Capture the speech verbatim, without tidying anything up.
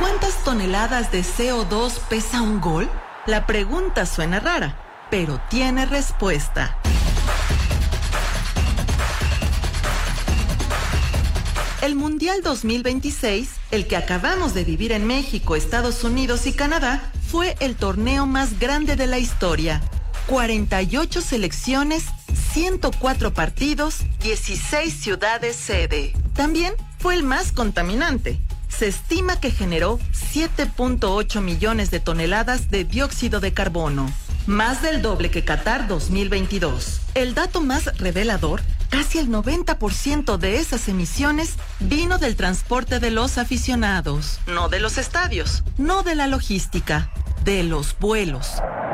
¿Cuántas toneladas de C O dos pesa un gol? La pregunta suena rara, pero tiene respuesta. El Mundial dos mil veintiséis, el que acabamos de vivir en México, Estados Unidos y Canadá, fue el torneo más grande de la historia. cuarenta y ocho selecciones, ciento cuatro partidos, dieciséis ciudades sede. También fue el más contaminante. Se estima que generó siete punto ocho millones de toneladas de dióxido de carbono, más del doble que Qatar dos mil veintidós. El dato más revelador, casi el noventa por ciento de esas emisiones vino del transporte de los aficionados, no de los estadios, no de la logística, de los vuelos.